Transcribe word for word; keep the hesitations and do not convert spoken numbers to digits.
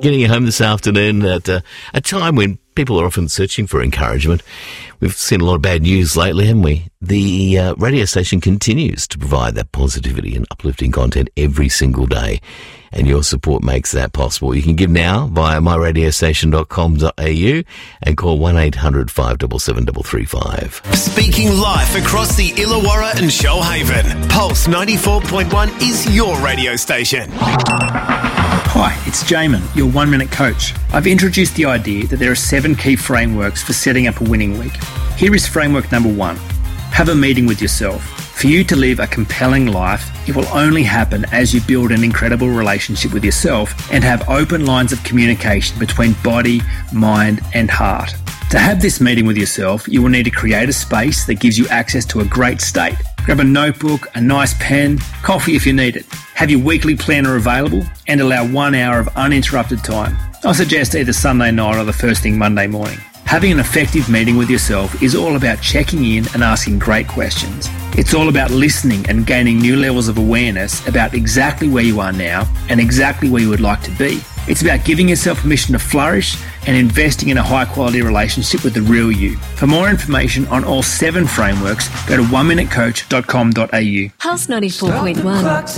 getting you home this afternoon at uh, a time when people are often searching for encouragement. We've seen a lot of bad news lately, haven't we? The uh, radio station continues to provide that positivity and uplifting content every single day, and your support makes that possible. You can give now via my radio station dot com dot a u and call one eight hundred five seven seven three three five. Speaking live across the Illawarra and Shoalhaven, Pulse ninety-four point one is your radio station. Hi, it's Jamin, your one-minute coach. I've introduced the idea that there are seven key frameworks for setting up a winning week. Here is framework number one. Have a meeting with yourself. For you to live a compelling life, it will only happen as you build an incredible relationship with yourself and have open lines of communication between body, mind, and heart. To have this meeting with yourself, you will need to create a space that gives you access to a great state. Grab a notebook, a nice pen, coffee if you need it. Have your weekly planner available and allow one hour of uninterrupted time. I suggest either Sunday night or the first thing Monday morning. Having an effective meeting with yourself is all about checking in and asking great questions. It's all about listening and gaining new levels of awareness about exactly where you are now and exactly where you would like to be. It's about giving yourself permission to flourish and investing in a high-quality relationship with the real you. For more information on all seven frameworks, go to one minute coach dot com dot a u. Pulse ninety-four point one.